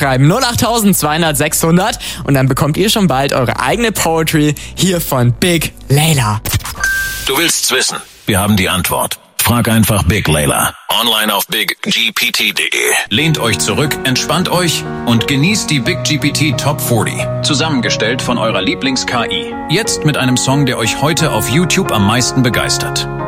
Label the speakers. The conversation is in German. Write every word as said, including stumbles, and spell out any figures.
Speaker 1: schreiben null acht zweihundert sechshundert und dann bekommt ihr schon bald eure eigene Poetry hier von Big Layla.
Speaker 2: Du willst's wissen? Wir haben die Antwort. Frag einfach Big Layla. Online auf big g p t punkt d e. Lehnt euch zurück, entspannt euch und genießt die Big G P T Top vierzig. Zusammengestellt von eurer Lieblings-K I. Jetzt mit einem Song, der euch heute auf YouTube am meisten begeistert.